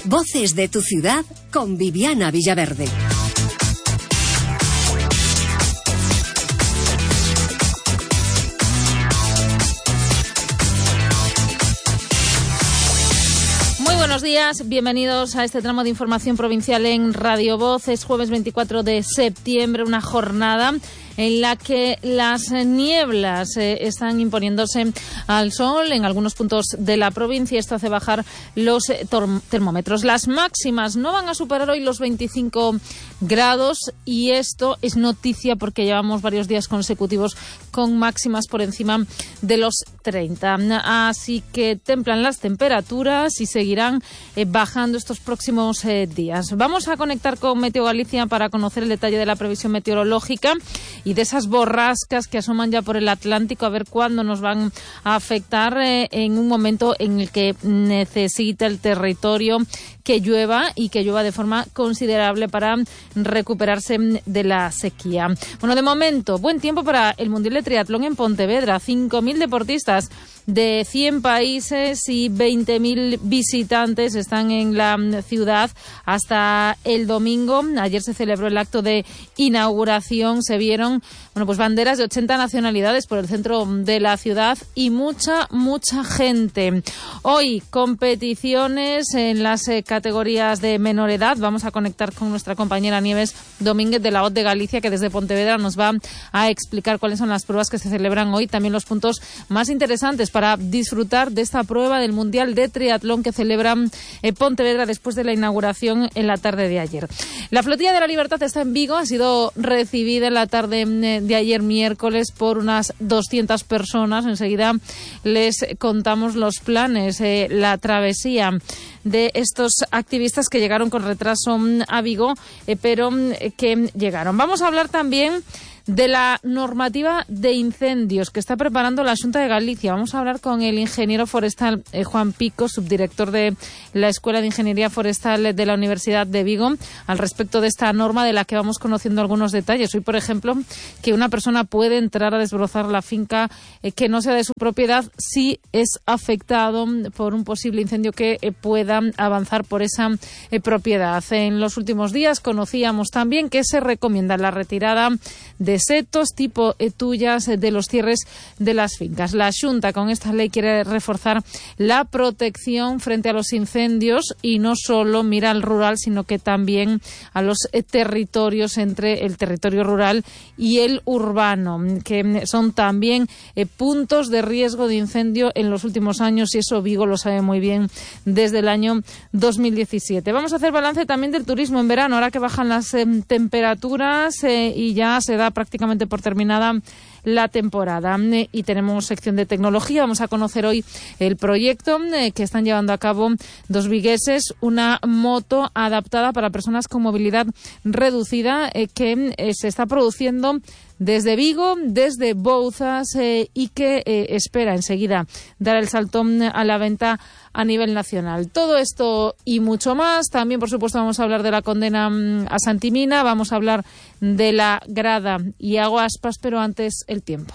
Voces de tu ciudad con Viviana Villaverde. Muy buenos días, bienvenidos a este tramo de información provincial en Radio Voz. Es jueves 24 de septiembre, una jornada en la que las nieblas están imponiéndose al sol en algunos puntos de la provincia. Esto hace bajar los termómetros. Las máximas no van a superar hoy los 25 grados y esto es noticia porque llevamos varios días consecutivos con máximas por encima de los 30. Así que templan las temperaturas y seguirán bajando estos próximos días. Vamos a conectar con Meteo Galicia para conocer el detalle de la previsión meteorológica y de esas borrascas que asoman ya por el Atlántico, a ver cuándo nos van a afectar en un momento en el que necesita el territorio que llueva y que llueva de forma considerable para recuperarse de la sequía. Bueno, de momento, buen tiempo para el Mundial de Triatlón en Pontevedra. 5.000 deportistas de 100 países y 20.000 visitantes están en la ciudad hasta el domingo. Ayer se celebró el acto de inauguración. Se vieron banderas de 80 nacionalidades por el centro de la ciudad y mucha gente. Hoy competiciones en las categorías de menor edad. Vamos a conectar con nuestra compañera Nieves Domínguez de la OT de Galicia, que desde Pontevedra nos va a explicar cuáles son las pruebas que se celebran hoy, también los puntos más interesantes para disfrutar de esta prueba del Mundial de Triatlón que celebran Pontevedra después de la inauguración en la tarde de ayer. La Flotilla de la Libertad está en Vigo, ha sido recibida en la tarde de ayer miércoles por unas 200 personas. Enseguida les contamos los planes, la travesía de estos activistas que llegaron con retraso a Vigo, pero que llegaron. Vamos a hablar también de la normativa de incendios que está preparando la Xunta de Galicia. Vamos a hablar con el ingeniero forestal Juan Pico, subdirector de la Escuela de Ingeniería Forestal de la Universidad de Vigo, al respecto de esta norma de la que vamos conociendo algunos detalles. Hoy, por ejemplo, que una persona puede entrar a desbrozar la finca que no sea de su propiedad si es afectado por un posible incendio que pueda avanzar por esa propiedad. En los últimos días conocíamos también que se recomienda la retirada de setos tipo tuyas de los cierres de las fincas. La Xunta con esta ley quiere reforzar la protección frente a los incendios y no solo mira al rural, sino que también a los territorios entre el territorio rural y el urbano, que son también puntos de riesgo de incendio en los últimos años, y eso Vigo lo sabe muy bien desde el año 2017. Vamos a hacer balance también del turismo en verano, ahora que bajan las temperaturas y ya se da prácticamente por terminada la temporada. Y tenemos sección de tecnología. Vamos a conocer hoy el proyecto que están llevando a cabo dos vigueses, una moto adaptada para personas con movilidad reducida que se está produciendo desde Vigo, desde Bouzas y que espera enseguida dar el salto a la venta a nivel nacional. Todo esto y mucho más. También, por supuesto, vamos a hablar de la condena a Santimina, vamos a hablar de la grada y hago aspas, pero antes el tiempo.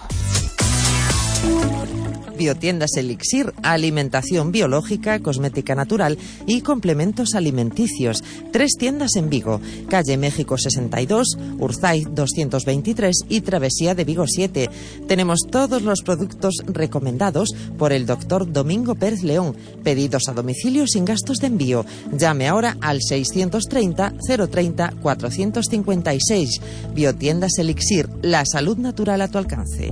Biotiendas Elixir, alimentación biológica, cosmética natural y complementos alimenticios. 3 tiendas en Vigo, calle México 62, Urzaiz 223 y Travesía de Vigo 7. Tenemos todos los productos recomendados por el doctor Domingo Pérez León. Pedidos a domicilio sin gastos de envío. Llame ahora al 630 030 456. Biotiendas Elixir, la salud natural a tu alcance.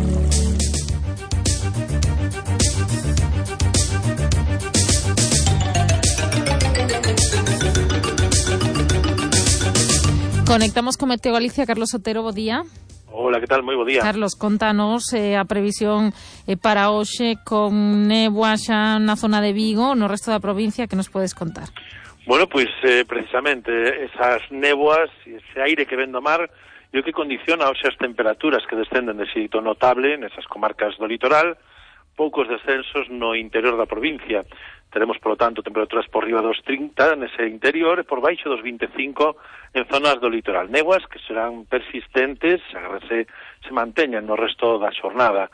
Conectamos con Meteo Galicia. Carlos Otero, bo día. Hola, ¿qué tal? Moi bo día. Carlos, contanos a previsión para hoxe con néboa xa na zona de Vigo, no resto da provincia, que nos podes contar? Bueno, pois precisamente esas néboas e ese aire que ven do mar é o que condiciona hoxe as temperaturas que descenden de xeito notable nesas comarcas do litoral, poucos descensos no interior da provincia. Teremos, polo tanto, temperaturas por riba dos 30 nese interior e por baixo dos 25 en zonas do litoral. Néboas que serán persistentes, se manteñan no resto da xornada.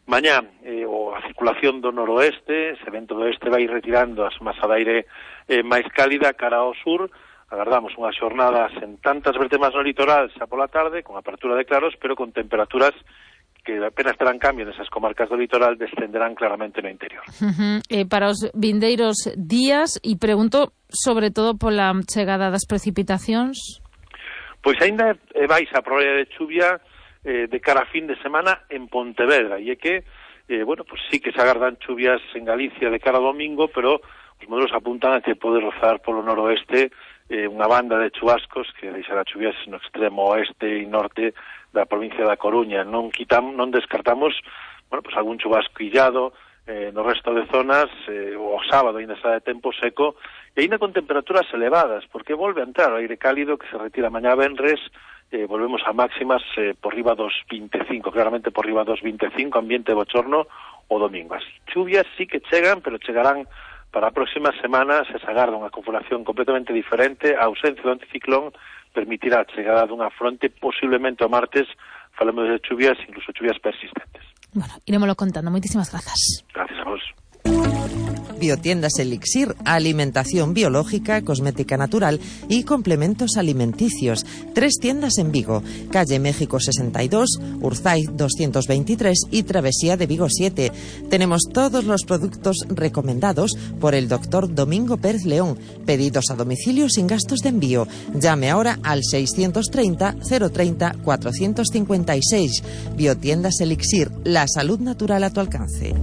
Mañá, a circulación do noroeste, ese vento do oeste vai retirando as masas de aire máis cálida cara ao sur. Agardamos unhas xornadas en tantas vertemas no litoral xa pola tarde, con apertura de claros, pero con temperaturas que apenas terán cambio nesas comarcas do litoral, descenderán claramente no interior. Para os vindeiros días, e pregunto sobre todo pola chegada das precipitacións. Pois aínda vais a probabilidade de chuvia de cara a fin de semana en Pontevedra, e é que, pues sí que se agardan chuvias en Galicia de cara ao domingo, pero os modelos apuntan a que pode rozar polo noroeste unha banda de chubascos que deixará chuvias no extremo oeste e norte da provincia da Coruña. Non descartamos, pues algún chubasco illado no resto de zonas, o sábado ainda está de tempo seco, e ainda con temperaturas elevadas, porque volve a entrar o aire cálido que se retira mañá venres. Volvemos a máximas por riba dos 25, claramente por riba dos 25, ambiente bochorno o domingo. As chuvias sí que chegan, pero chegarán para a próxima semana. Se agarda unha configuración completamente diferente. A ausencia do anticiclón permitirá a chegada dunha fronte, posiblemente o martes, falamos de chuvias, incluso chuvias persistentes. Bueno, iremoslo contando. Moitísimas grazas. Gracias a vos. Biotiendas Elixir, alimentación biológica, cosmética natural y complementos alimenticios. 3 tiendas en Vigo, calle México 62, Urzaiz 223 y Travesía de Vigo 7. Tenemos todos los productos recomendados por el doctor Domingo Pérez León. Pedidos a domicilio sin gastos de envío. Llame ahora al 630 030 456. Biotiendas Elixir, la salud natural a tu alcance.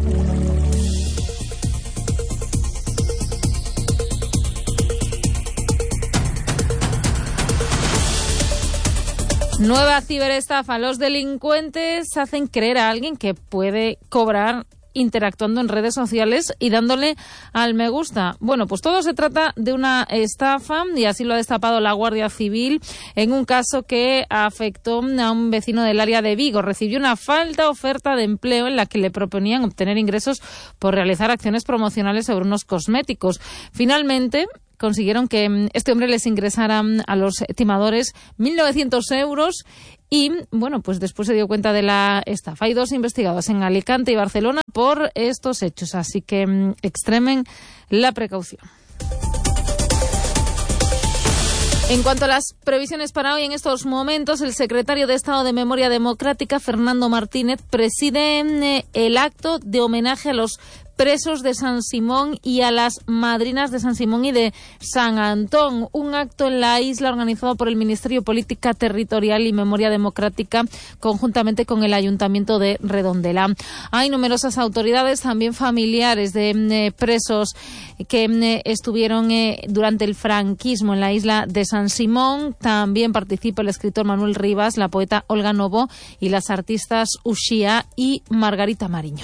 Nueva ciberestafa. Los delincuentes hacen creer a alguien que puede cobrar interactuando en redes sociales y dándole al me gusta. Bueno, pues todo se trata de una estafa, y así lo ha destapado la Guardia Civil en un caso que afectó a un vecino del área de Vigo. Recibió una falta oferta de empleo en la que le proponían obtener ingresos por realizar acciones promocionales sobre unos cosméticos. Finalmente consiguieron que este hombre les ingresara a los timadores 1.900 euros y, bueno, pues después se dio cuenta de la estafa. Hay 2 investigados en Alicante y Barcelona por estos hechos, así que extremen la precaución. En cuanto a las previsiones para hoy, en estos momentos, el secretario de Estado de Memoria Democrática, Fernando Martínez, preside el acto de homenaje a los presos de San Simón y a las madrinas de San Simón y de San Antón. Un acto en la isla organizado por el Ministerio de Política Territorial y Memoria Democrática conjuntamente con el Ayuntamiento de Redondela. Hay numerosas autoridades, también familiares de presos que estuvieron durante el franquismo en la isla de San Simón. También participa el escritor Manuel Rivas, la poeta Olga Novo y las artistas Uxía y Margarita Mariño.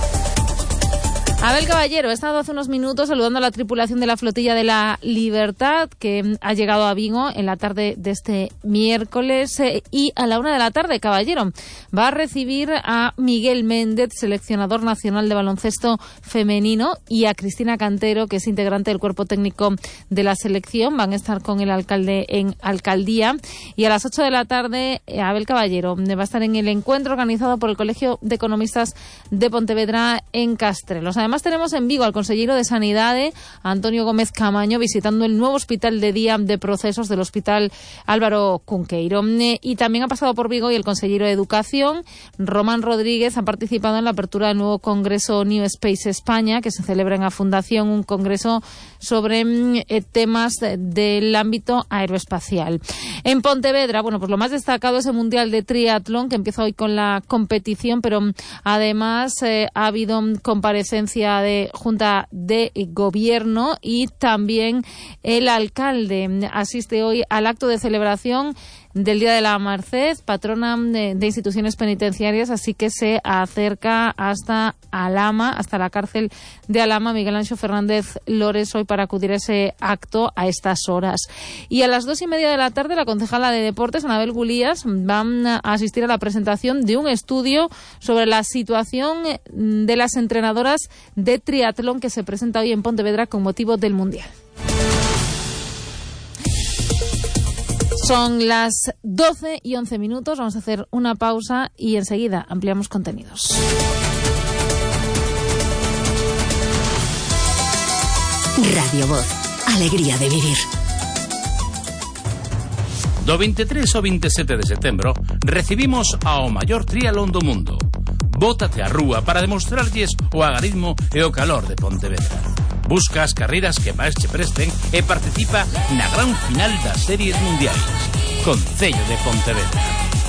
Abel Caballero ha estado hace unos minutos saludando a la tripulación de la Flotilla de la Libertad que ha llegado a Vigo en la tarde de este miércoles y a la 1 de la tarde, Caballero va a recibir a Miguel Méndez, seleccionador nacional de baloncesto femenino, y a Cristina Cantero, que es integrante del cuerpo técnico de la selección. Van a estar con el alcalde en Alcaldía, y a las 8 de la tarde Abel Caballero va a estar en el encuentro organizado por el Colegio de Economistas de Pontevedra en Castrelos. Además tenemos en Vigo al consejero de Sanidade, Antonio Gómez Camaño, visitando el nuevo hospital de día de procesos del Hospital Álvaro Cunqueiro. Y también ha pasado por Vigo y el consejero de Educación, Román Rodríguez, ha participado en la apertura del nuevo Congreso New Space España, que se celebra en la Fundación, un congreso sobre temas del ámbito aeroespacial. En Pontevedra, bueno, pues lo más destacado es el Mundial de Triatlón, que empieza hoy con la competición, pero además ha habido comparecencia de Junta de Gobierno y también el alcalde asiste hoy al acto de celebración del Día de la Merced, patrona de instituciones penitenciarias, así que se acerca hasta Alhama, hasta la cárcel de Alhama, Miguel Anxo Fernández Lores, hoy para acudir a ese acto a estas horas. Y a las 2:30 de la tarde, la concejala de Deportes, Anabel Gulías, van a asistir a la presentación de un estudio sobre la situación de las entrenadoras de triatlón que se presenta hoy en Pontevedra con motivo del Mundial. Son las 12:11. Vamos a hacer una pausa y enseguida ampliamos contenidos. Radio Voz, alegría de vivir. Do 23 ao 27 de setembro recibimos ao maior triatlón do mundo. Bótate á rúa para demostrarlles o agarismo e o calor de Pontevedra. Busca as carreiras que máis che presten e participa na gran final das series mundiais. Concello de Pontevedra.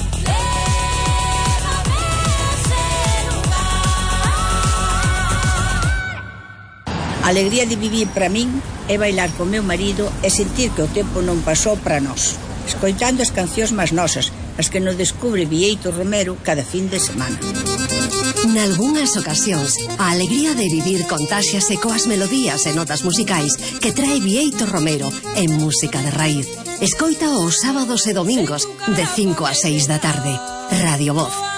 A alegría de vivir para min é bailar con meu marido e sentir que o tempo non pasou para nós, escoitando as cancións máis nosas, as que nos descubre Bieito Romero cada fin de semana. Nalgúnas ocasións, a alegría de vivir contáxiase coas melodías e notas musicais que trae Bieito Romero en música de raíz. Escoita os sábados e domingos de 5 a 6 da tarde. Radio Voz.